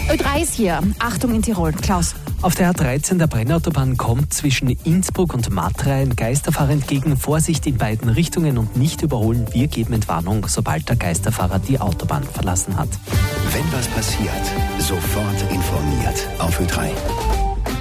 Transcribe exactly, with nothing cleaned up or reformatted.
Ö drei ist hier. Achtung in Tirol. Klaus. Auf der A dreizehn der Brennautobahn kommt zwischen Innsbruck und Matra ein Geisterfahrer entgegen. Vorsicht in beiden Richtungen und nicht überholen. Wir geben Entwarnung, sobald der Geisterfahrer die Autobahn verlassen hat. Wenn was passiert, sofort informiert auf Ö drei.